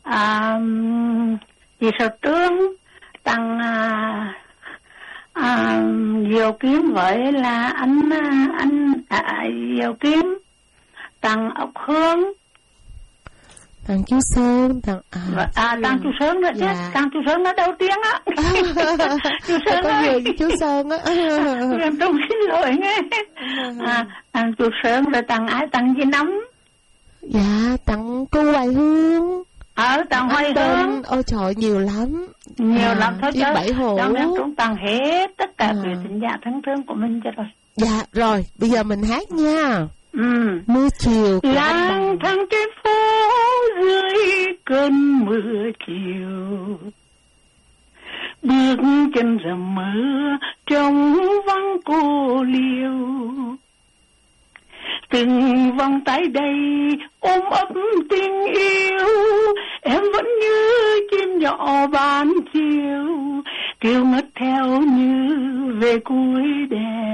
Chị Sở Trương tặng Diệu Kiếm với là anh Diệu Kiếm tặng Ốc Hương, tặng chú Sơn, tặng tặng chú Sơn nữa chứ. Tặng chú Sơn nó đầu tiên á. Chú Sơn có ơi, với chú Sơn á. em Trung xin lỗi nghe. Tặng chú Sơn rồi tặng ai, tặng gì Nắm. Dạ, tặng cô Hoài Hương. Tặng Hoài Hương. Ôi trời, nhiều lắm. Nhiều lắm thôi chứ. Bảy Hổ. Em Trung tặng hết tất cả quý thính giả thân thương của mình cho rồi. Dạ, rồi, bây giờ mình hát nha. Mưa chiều lang thang trên phố dưới cơn mưa chiều, bước chân rầm mưa trong vắng cô liêu, từng vòng tay đầy ôm ấp tình yêu, em vẫn như chim nhỏ ban chiều, kêu ngất theo như về cuối đèn.